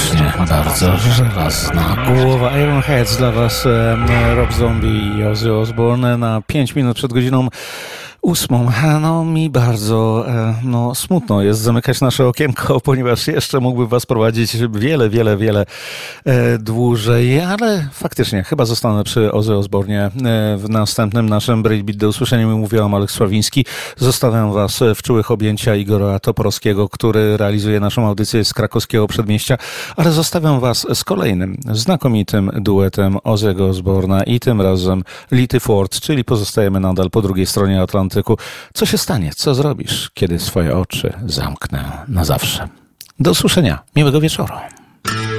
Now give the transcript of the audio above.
faktycznie bardzo żelazna głowa. Ironheads dla was, Rob Zombie i Ozzy Osbourne na 5 minut przed godziną 8. No mi bardzo smutno jest zamykać nasze okienko, ponieważ jeszcze mógłbym was prowadzić wiele dłużej, ale faktycznie chyba zostanę przy Ozzy Osbournie w następnym naszym Breakbeat. Do usłyszenia, mówił Alek Sławiński. Zostawiam was w czułych objęcia Igora Toporowskiego, który realizuje naszą audycję z krakowskiego przedmieścia, ale zostawiam was z kolejnym znakomitym duetem Ozzy'ego Osbourna i tym razem Little Ford, czyli pozostajemy nadal po drugiej stronie Atlantyku. Co się stanie? Co zrobisz, kiedy swoje oczy zamknę na zawsze? Do usłyszenia. Miłego wieczoru.